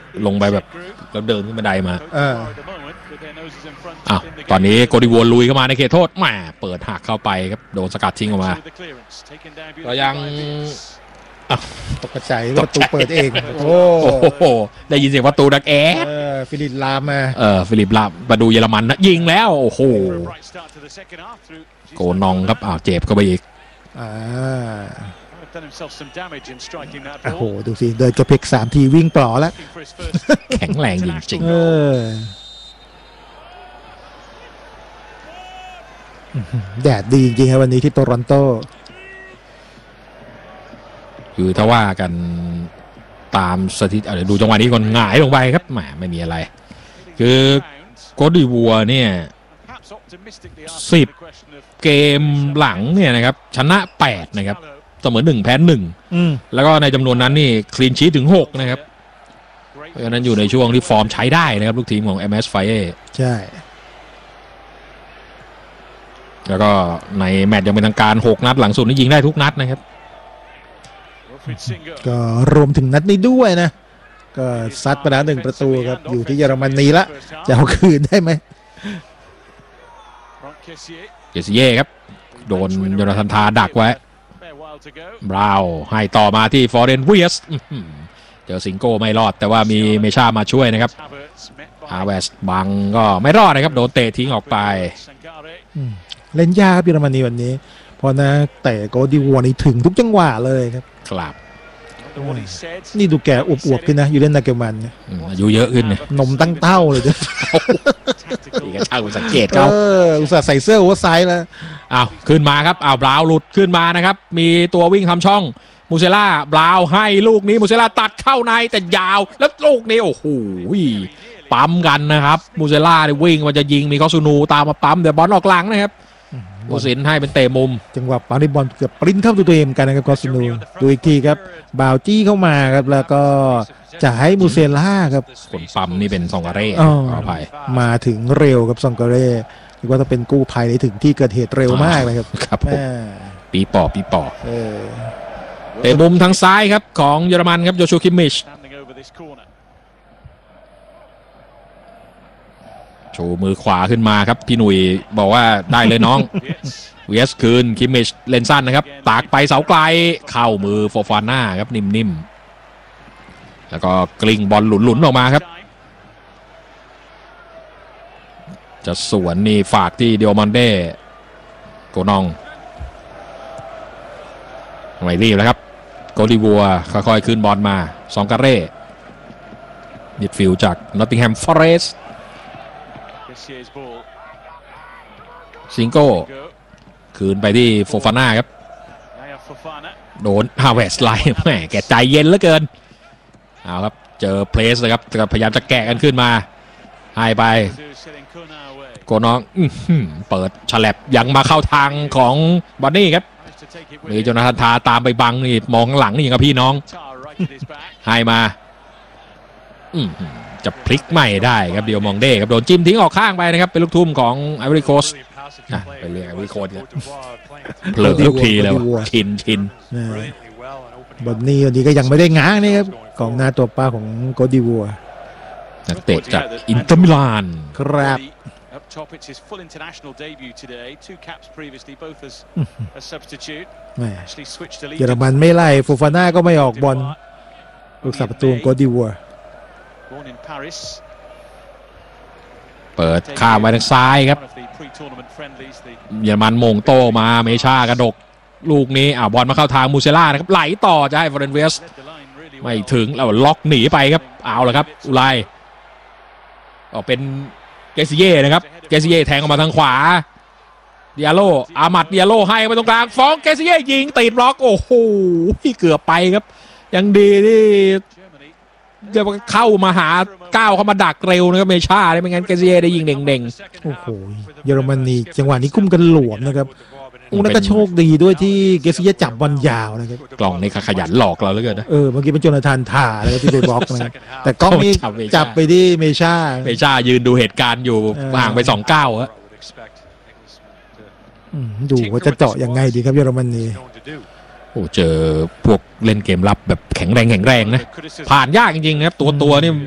ลงไปแบบแล้วเดินขึ้นบันไดมาอ้าวตอนนี้โกดิวัวลุยเข้ามาในเขตโทษแหมเปิดหักเข้าไปครับโดนสกัดทิ้งออกมาก็ยังตกใจประตูเปิดเองโอ้โหได้ยินเสียงประตูดังฟิลิปลามมาฟิลิปลามมาดูเยอรมันนะยิงแล้วโอ้โหโกนองครับเจ็บเข้าไปอีกโอ้โหดูสิเดินกระเพก3 ทีวิ่งปลอแล้วแข็งแรงจริงแดดดีจริงๆครับวันนี้ที่โตรอนโตคือถ้าว่ากันตามสถิติดูจังหวะนี้คนหงายลงไปครับแหมไม่มีอะไรคือโกดิวัวเนี่ย10 เกมหลังเนี่ยนะครับชนะ8นะครับเสมอ1แพ้1แล้วก็ในจำนวนนั้นนี่คลีนชีทถึง6นะครับเพราะฉะนั้นอยู่ในช่วงที่ฟอร์มใช้ได้นะครับลูกทีมของ MS Fire ใช่แล้วก็ในแมตช์ยังเป็นทางการ6นัดหลังสุดนี่ยิงได้ทุกนัดนะครับก็รวมถึงนัดนี้ด้วยนะก็ซัดไปแล้ว1 ประตูครับอยู่ที่เยอรมนีละจะเอาคืนได้ไหมเจสเย่ครับโดนโยนาธานทาดักไว้บราวน์ให้ต่อมาที่ฟอร์เรนเวียสเจอสิงโก้ไม่รอดแต่ว่ามีเมชามาช่วยนะครับอาเวสบังก็ไม่รอดนะครับโดนเตะทิ้งออกไปเล่นยากเยอรมนีวันนี้เพราะนะแต่โกดิวัวนี่ถึงทุกจังหวะเลยครับครับนี่ดูแกอวบๆขึ้นนะอยู่เล่นนาเกมันอายุเยอะขึ้นเนี่ยนมตั้งเต้าเลยด้วยนี่ก็ช่างสังเกตเขาอุตส่าห์ใส่เสื้อโอเวอร์ไซส์แล้วขึ้นมาครับบราวหลุดขึ้นมานะครับมีตัววิ่งทำช่องมูเซล่าบราวให้ลูกนี้มูเซล่าตัดเข้าในแต่ยาวแล้วลูกนี้โอ้โหปั๊มกันนะครับมูเซล่าวิ่งมันจะยิงมีคอซูนูตามมาปั๊มเดี๋ยวบอลออกหลังนะครับผู้สินให้เป็นเตะมุมจังหวะปั๊มบอลเกือบปริ้นเข้าตัวเองกันนะครับคอซูนูดูอีกทีครับบาวจี้เข้ามาครับแล้วก็จะให้มูเซล่าครับคนปั๊มนี่เป็นซองการ์เร่ขออภัยมาถึงเร็วครับซองการ์เร่คิดว่าถ้าเป็นกู้ภัยในถึงที่เกิดเหตุเร็วมากเลยครับครับผมปีปอเตะมุมทางซ้ายครับของเยอรมันครับโยชูคิมมิชโชว์มือขวาขึ้นมาครับพี่หนุ่ยบอกว่าได้เลยน้องเวสคืนคิมมิชเลนสั้นนะครับตากไปเสาไกลเข้ามือโฟฟาน่าครับนิ่มๆแล้วก็กลิ้งบอลหลุนๆออกมาครับจะสวนนี่ฝากที่เดียวมอนเด้โกนองไม่รีบแล้วครับโกดิวัวค่อยๆขึ้นบอลมาซองการ์เร่มิดฟิลด์จากนอตติงแฮมฟอเรสต์ซิงโก้คืนไปที่โฟฟาน่าครับโดนฮาเวสไลน์แหมแกใจเย็นเหลือเกินเอาครับเจอเพลสเลยครับพยายามจะแกะกันขึ้นมาให้ไปโกนองเปิดฉลับยังมาเข้าทางของบอนนี่ครับมีโจนาธานทาตามไปบังนี่มองหลังนี่อย่างกับพี่น้องให้มาจะพลิกไม่ได้ครับเดียวมองเด้ครับโดนจิ้มทิ้งออกข้างไปนะครับเป็นลูกทุ่มของไอวอรี่โคสต์ไปเรียกไอวอรี่โคสต์เผลอทุกทีเลยชินบอนนี่วันนี้ก็ยังไม่ได้ง้างนี่ครับกองหน้าตัวป้าของโกดิวัวนักเตะจากอินเตอร์มิลานครับเยอรมันไม่ไล่โฟฟาน่าก็ไม่ออกบอลลูกสับประตูโกดิวัวเปิดข้ามไปทางซ้ายครับเยอรมันโมงโตมาเมชากระดกลูกนี้บอลมาเข้าทางมูเซล่านะครับไหลต่อจะให้ฟอร์เรนเวสไม่ถึงแล้วล็อกหนีไปครับเอาละครับอุไลเป็นเกซิเย่นะครับเกซิเย่แทงออกมาทางขวาดิอาโลอามัดดิอาโลให้ไปตรงกลางฟ้องเกซิเย่ยิงติดบล็อกโอ้โหเกือบไปครับยังดีที่จะเข้ามาหาก้าวเข้ามาดักเร็วนะครับเมชาไม่งั้นเกซิเย่ได้ยิงเด่งๆโอ้โหเยอรมนีจังหวะนี้กุ้มกันหลวมนะครับแล้วก็โชคดีด้วยที่เกซิเย่จับบอลยาวนะครับกล่องนี่ขยันหลอกเราเหลือเกินนะเมื่อกี้เป็นโจนาธานทาเลยที่ไปบล็อกนะแต่กล้องนี้จับไปที่เมชายืนดูเหตุการณ์อยู่ห่างไป2 ก้าวฮะดูว่าจะเจาะยังไงดีครับเยอรมนีเจอพวกเล่นเกมรับแบบแข็งแรงนะผ่านยากจริงๆนะครับตัวนี่